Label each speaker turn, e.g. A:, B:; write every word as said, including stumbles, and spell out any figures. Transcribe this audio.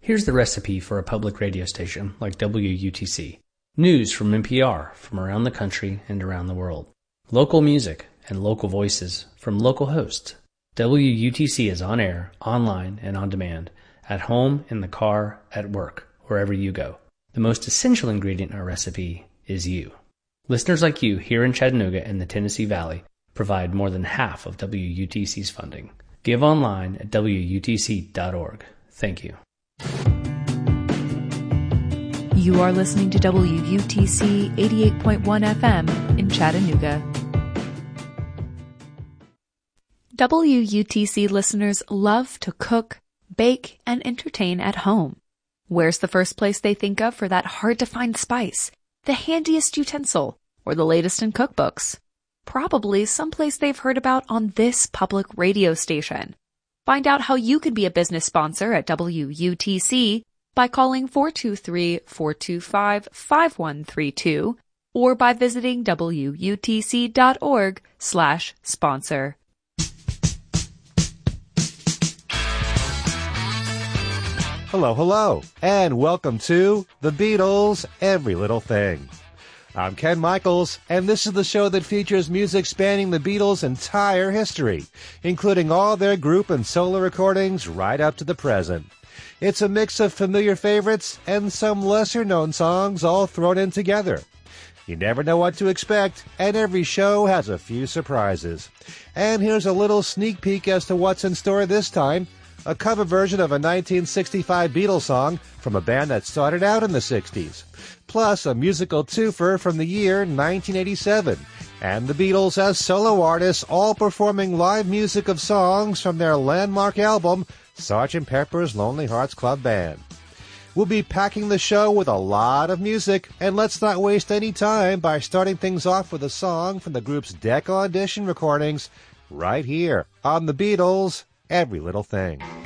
A: Here's the recipe for a public radio station like W U T C. News from N P R from around the country and around the world. Local music and local voices from local hosts. W U T C is on air, online, and on demand, at home, in the car, at work, wherever you go. The most essential ingredient in our recipe is you. Listeners like you here in Chattanooga and the Tennessee Valley provide more than half of W U T C's funding. Give online at W U T C dot org. Thank you.
B: You are listening to W U T C eighty-eight point one F M in Chattanooga. W U T C listeners love to cook, bake, and entertain at home. Where's the first place they think of for that hard-to-find spice, the handiest utensil, or the latest in cookbooks? Probably someplace they've heard about on this public radio station. Find out how you could be a business sponsor at W U T C by calling four two three, four two five, five one three two or by visiting W U T C dot org slash sponsor.
C: Hello, hello, and welcome to The Beatles, Every Little Thing. I'm Ken Michaels, and this is the show that features music spanning the Beatles' entire history, including all their group and solo recordings right up to the present. It's a mix of familiar favorites and some lesser-known songs all thrown in together. You never know what to expect, and every show has a few surprises. And here's a little sneak peek as to what's in store this time. A cover version of a nineteen sixty-five Beatles song from a band that started out in the sixties. Plus a musical twofer from the year nineteen eighty-seven. And the Beatles as solo artists all performing live music of songs from their landmark album, Sergeant Pepper's Lonely Hearts Club Band. We'll be packing the show with a lot of music, and let's not waste any time by starting things off with a song from the group's Decca Audition recordings right here on The Beatles, Every Little Thing.